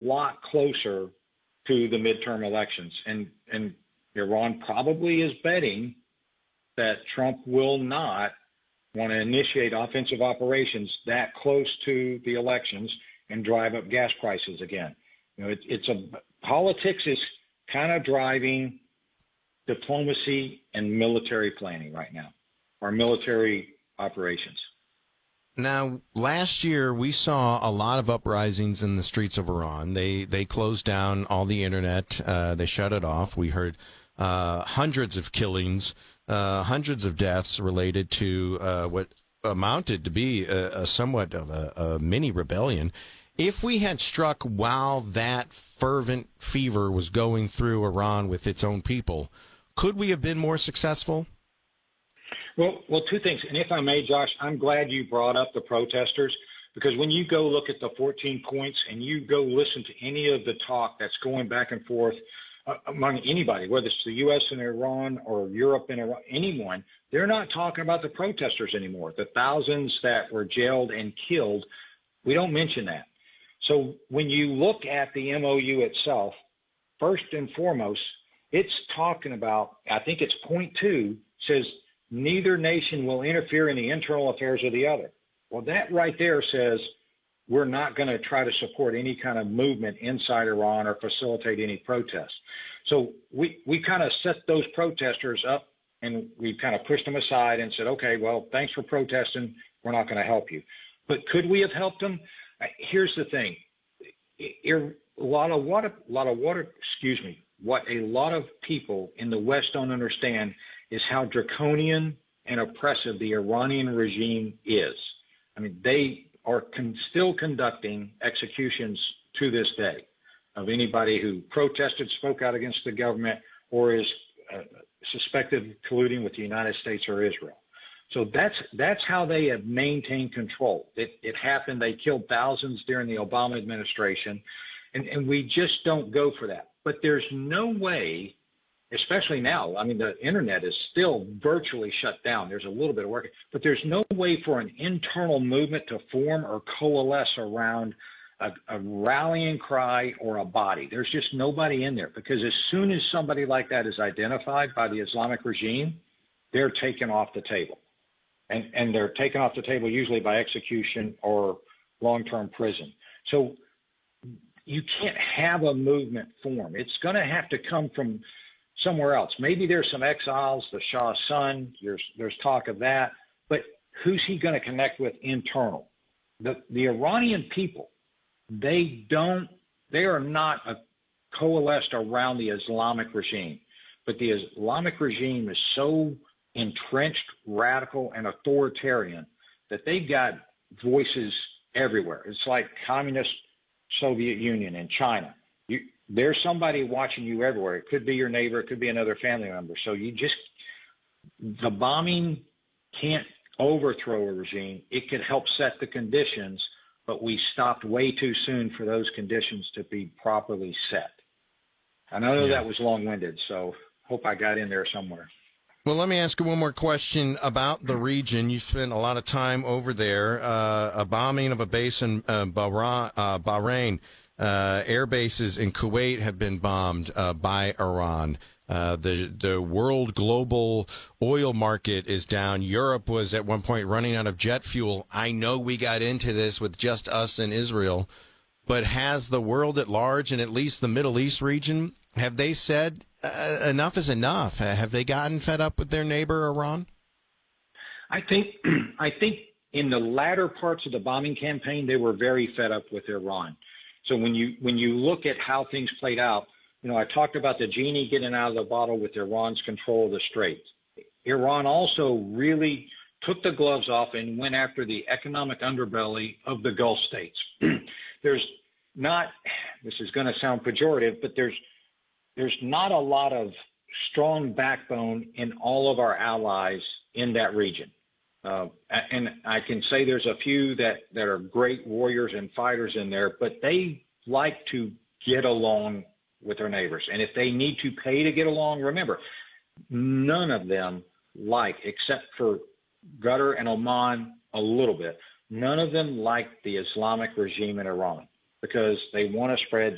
lot closer to the midterm elections. And Iran probably is betting that Trump will not want to initiate offensive operations that close to the elections and drive up gas prices again. You know, politics is kind of driving diplomacy and military planning right now, or military operations. Now, last year we saw a lot of uprisings in the streets of Iran. They closed down all the internet. They shut it off. We heard hundreds of killings, hundreds of deaths related to what amounted to be a somewhat of a mini rebellion. If we had struck while that fervent fever was going through Iran with its own people, could we have been more successful? Well, two things. And if I may, Josh, I'm glad you brought up the protesters, because when you go look at the 14 points and you go listen to any of the talk that's going back and forth among anybody, whether it's the U.S. and Iran or Europe and Iran, anyone, they're not talking about the protesters anymore. The thousands that were jailed and killed, we don't mention that. So when you look at the MOU itself, first and foremost, it's talking about, I think it's point 2, says neither nation will interfere in the internal affairs of the other. Well, that right there says we're not going to try to support any kind of movement inside Iran or facilitate any protests. So we kind of set those protesters up, and we kind of pushed them aside and said, okay, well, thanks for protesting. We're not going to help you. But could we have helped them? Here's the thing. What a lot of people in the West don't understand is how draconian and oppressive the Iranian regime is. I mean, they are still conducting executions to this day of anybody who protested, spoke out against the government, or is suspected of colluding with the United States or Israel. So that's how they have maintained control. It happened. They killed thousands during the Obama administration, and we just don't go for that. But there's no way, especially now, I mean, the internet is still virtually shut down. There's a little bit of work, but there's no way for an internal movement to form or coalesce around a rallying cry or a body. There's just nobody in there, because as soon as somebody like that is identified by the Islamic regime, they're taken off the table. And they're taken off the table usually by execution or long-term prison. So you can't have a movement form. It's going to have to come from somewhere else. Maybe there's some exiles, the Shah's son, there's talk of that, but who's he going to connect with internal? The Iranian people, they are not coalesced around the Islamic regime, but the Islamic regime is so entrenched, radical, and authoritarian that they've got voices everywhere. It's like communist Soviet Union and China. There's somebody watching you everywhere. It could be your neighbor. It could be another family member. So the bombing can't overthrow a regime. It could help set the conditions, but we stopped way too soon for those conditions to be properly set. I know that was long-winded, so hope I got in there somewhere. Well, let me ask you one more question about the region. You spent a lot of time over there. A bombing of a base in Bahrain. Air bases in Kuwait have been bombed by Iran. The world global oil market is down. Europe was at one point running out of jet fuel. I know we got into this with just us and Israel, but has the world at large, and at least the Middle East region, have they said enough is enough? Have they gotten fed up with their neighbor, Iran? I think in the latter parts of the bombing campaign, they were very fed up with Iran. So when you look at how things played out, I talked about the genie getting out of the bottle with Iran's control of the Straits. Iran also really took the gloves off and went after the economic underbelly of the Gulf states. This is going to sound pejorative, but there's not a lot of strong backbone in all of our allies in that region. And I can say there's a few that are great warriors and fighters in there, but they like to get along with their neighbors. And if they need to pay to get along, remember, none of them except for Qatar and Oman a little bit, none of them like the Islamic regime in Iran, because they want to spread